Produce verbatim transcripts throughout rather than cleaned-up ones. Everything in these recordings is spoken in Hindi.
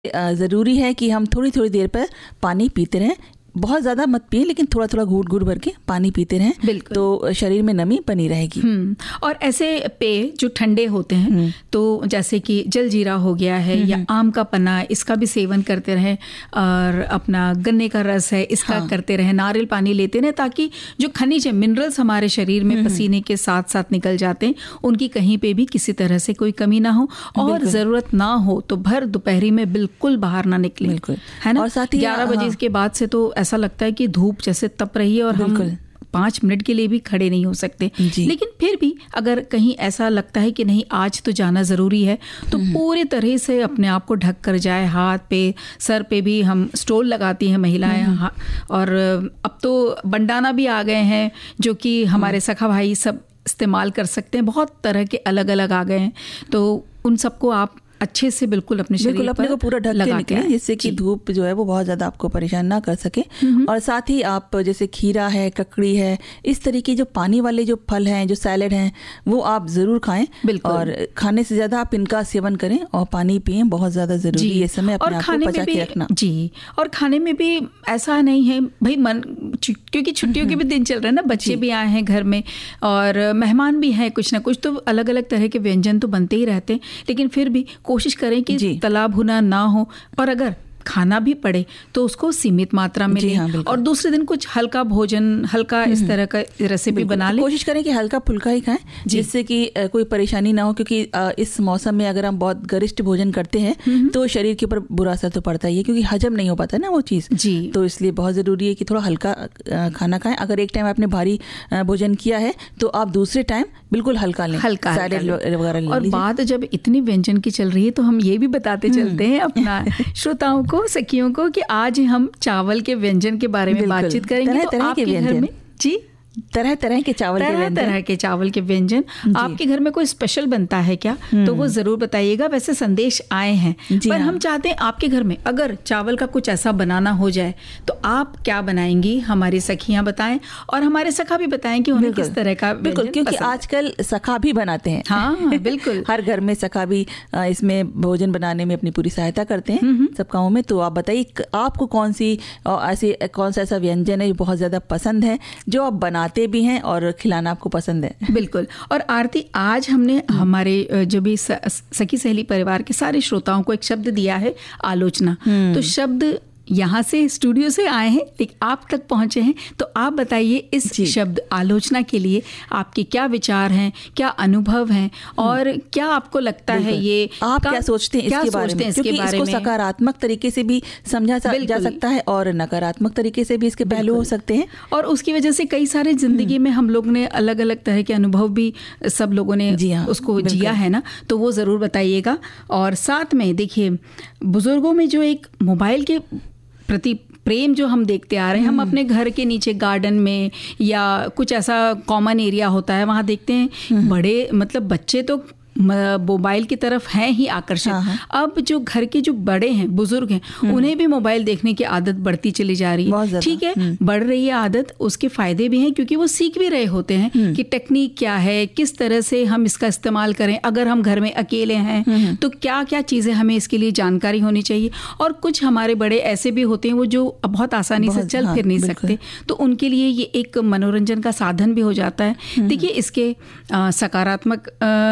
अ, ज़रूरी है कि हम थोड़ी थोड़ी देर पर पानी पीते रहें। बहुत ज़्यादा मत पिए, लेकिन थोड़ा थोड़ा घूट घूट भर के पानी पीते रहें, बिल्कुल। तो शरीर में नमी बनी रहेगी। हम्म और ऐसे पेय जो ठंडे होते हैं, तो जैसे कि जलजीरा हो गया है या आम का पन्ना, इसका भी सेवन करते रहें। और अपना गन्ने का रस है, इसका हाँ। करते करते रहें। नारियल पानी लेते रहें, ताकि जो खनिज है, मिनरल्स हमारे शरीर में पसीने के साथ साथ निकल जाते हैं, उनकी कहीं पे भी किसी तरह से कोई कमी ना हो। और बिल्कुल। ज़रूरत ना हो तो भर दोपहरी में बिल्कुल बाहर ना निकले, बिल्कुल। है ना। और साथ ही ग्यारह बजे हाँ। के बाद से तो ऐसा लगता है कि धूप जैसे तप रही है और हम बिल्कुल। पाँच मिनट के लिए भी खड़े नहीं हो सकते। जी। लेकिन फिर भी अगर कहीं ऐसा लगता है कि नहीं, आज तो जाना ज़रूरी है, तो पूरे तरह से अपने आप को ढक कर जाए। हाथ पे, सर पे भी हम स्टोल लगाती हैं महिलाएं। हाँ, और अब तो बंडाना भी आ गए हैं, जो कि हमारे सखा भाई सब इस्तेमाल कर सकते हैं। बहुत तरह के अलग अलग आ गए हैं, तो उन सबको आप अच्छे से बिल्कुल अपने शरीर बिल्कुल अपने पर को पूरा ढक के लगा निकलें, आएं। जिससे कि जी। धूप जो है वो बहुत ज़्यादा आपको परेशान ना कर सके। और साथ ही आप जैसे खीरा है, ककड़ी है, इस तरीके जो पानी वाले जो फल हैं, जो सैलेड हैं, वो आप ज़रूर खाएं। बिल्कुल। और खाने से ज़्यादा आप इनका सेवन करें और पानी पिएं, बहुत ज़्यादा ज़रूरी है इस समय अपने और आप खाने को में पचा भी के रखना। जी। और खाने में भी ऐसा नहीं है भाई, मन छु- क्योंकि छुट्टियों के भी दिन चल रहे हैं ना, बच्चे भी आए हैं घर में और मेहमान भी हैं, कुछ ना कुछ तो अलग अलग तरह के व्यंजन तो बनते ही रहते हैं। लेकिन फिर भी कोशिश करें कि तला भुना ना हो, और अगर खाना भी पड़े तो उसको सीमित मात्रा में लें। हाँ, और दूसरे दिन कुछ हल्का भोजन, हल्का इस तरह का रेसिपी बना लें। कोशिश करें कि हल्का फुल्का ही खाएं, जिससे कि अ, कोई परेशानी ना हो। क्योंकि अ, इस मौसम में अगर हम बहुत गरिष्ठ भोजन करते हैं तो शरीर के ऊपर बुरा असर तो पड़ता ही है, क्योंकि हजम नहीं हो पाता है ना वो चीज़। जी। तो इसलिए बहुत ज़रूरी है कि थोड़ा हल्का अ, खाना खाएं। अगर एक टाइम आपने भारी अ, भोजन किया है तो आप दूसरे टाइम बिल्कुल हल्का लें, हल्का सैलेड वगैरह ले और लीजिए। बात जब इतनी व्यंजन की चल रही है, तो हम ये भी बताते चलते हैं अपना श्रोताओं को, सखियों को, कि आज हम चावल के व्यंजन के बारे में बिल्कुल। बातचीत करेंगे। तरह तो तरह के आपके घर व्यंजन। में जी तरह तरह के चावल के तरह व्यंजन तरह के चावल के व्यंजन आपके घर में कोई स्पेशल बनता है क्या, तो वो जरूर बताइएगा। वैसे संदेश आए हैं, पर हाँ। हम चाहते हैं आपके घर में अगर चावल का कुछ ऐसा बनाना हो जाए तो आप क्या बनाएंगी, हमारी सखियां बताएं और हमारे सखा भी बताएं कि उन्हें किस तरह का बिल्कुल, व्यंजन क्योंकि पसंद है। आजकल सखा भी बनाते हैं। हाँ बिल्कुल। हर घर में सखा भी अ, इसमें भोजन बनाने में अपनी पूरी सहायता करते हैं सब कामों में। तो आप बताइए आपको कौन सी अ, ऐसी कौन सा ऐसा व्यंजन है जो बहुत ज़्यादा पसंद है, जो आप बनाते भी हैं और खिलाना आपको पसंद है। बिल्कुल। और आरती, आज हमने हमारे जो भी स, सखी सहेली परिवार के सारे श्रोताओं को एक शब्द दिया है, आलोचना। तो शब्द यहाँ से स्टूडियो से आए हैं, लेकिन आप तक पहुंचे हैं, तो आप बताइए इस शब्द आलोचना के लिए आपके क्या विचार हैं, क्या अनुभव हैं, और क्या आपको लगता है ये आप क्या सोचते हैं इसके बारे में, क्योंकि इसको सकारात्मक तरीके से भी समझा जा सकता है और नकारात्मक तरीके से भी इसके पहलू हो सकते हैं। और उसकी वजह से कई सारे जिंदगी में हम लोग ने अलग अलग तरह के अनुभव भी सब लोगों ने उसको जिया है ना, तो वो ज़रूर बताइएगा। और साथ में देखिए, बुजुर्गों में जो एक मोबाइल के प्रति प्रेम जो हम देखते आ रहे हैं, हम अपने घर के नीचे गार्डन में या कुछ ऐसा कॉमन एरिया होता है, वहाँ देखते हैं बड़े मतलब बच्चे तो मोबाइल की तरफ हैं ही आकर्षित। हाँ हाँ। अब जो घर के जो बड़े हैं, बुजुर्ग हैं, उन्हें भी मोबाइल देखने की आदत बढ़ती चली जा रही है। ठीक है, बढ़ रही है आदत, उसके फायदे भी हैं, क्योंकि वो सीख भी रहे होते हैं कि टेक्निक क्या है, किस तरह से हम इसका इस्तेमाल करें। अगर हम घर में अकेले हैं तो क्या क्या चीज़ें हमें इसके लिए जानकारी होनी चाहिए। और कुछ हमारे बड़े ऐसे भी होते हैं वो जो बहुत आसानी से चल हाँ, फिर नहीं सकते, तो उनके लिए ये एक मनोरंजन का साधन भी हो जाता है। देखिए, इसके सकारात्मक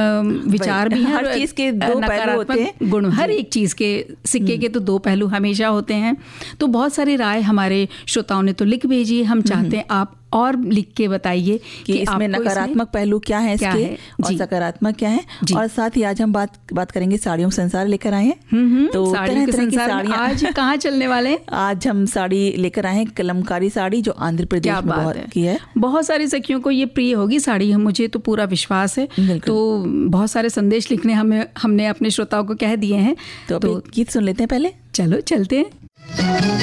विचार भी हैं, हर चीज के दो पहलू होते हैं, गुण, हर एक चीज के सिक्के के तो दो पहलू हमेशा होते हैं। तो बहुत सारी राय हमारे श्रोताओं ने तो लिख भेजी है, हम चाहते हैं आप और लिख के बताइए कि, कि इसमें नकारात्मक पहलू क्या है इसके, क्या है? और सकारात्मक क्या है। और साथ ही आज हम बात बात करेंगे साड़ियों का संसार लेकर आए हैं। तो तरह तरह की साड़ियां आज कहाँ चलने वाले हैं। आज हम साड़ी लेकर आए हैं, कलमकारी साड़ी, जो आंध्र प्रदेश में बहुत की है। बहुत सारी सखियों को ये प्रिय होगी साड़ी, मुझे तो पूरा विश्वास है। तो बहुत सारे संदेश लिखने हमें हमने अपने श्रोताओं को कह दिए हैं। तो, तो गीत सुन लेते हैं पहले। चलो चलते हैं।